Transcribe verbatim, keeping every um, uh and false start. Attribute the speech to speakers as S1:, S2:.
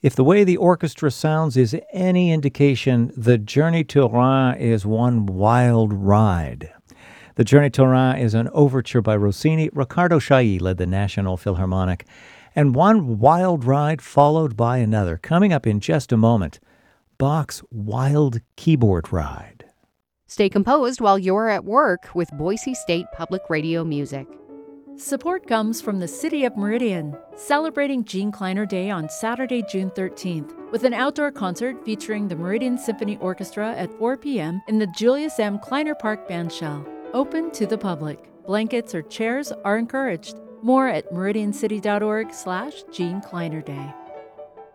S1: If the way the orchestra sounds is any indication, the Journey to Rhin is one wild ride. The Journey to Rhin is an overture by Rossini. Riccardo Chailly led the National Philharmonic. And one wild ride followed by another. Coming up in just a moment, Bach's Wild Keyboard Ride.
S2: Stay composed while you're at work with Boise State Public Radio music.
S3: Support comes from the City of Meridian, celebrating Gene Kleiner Day on Saturday, June thirteenth, with an outdoor concert featuring the Meridian Symphony Orchestra at four p.m. in the Julius M. Kleiner Park Bandshell. Open to the public. Blankets or chairs are encouraged. More at meridiancity.org slash Gene Kleiner Day.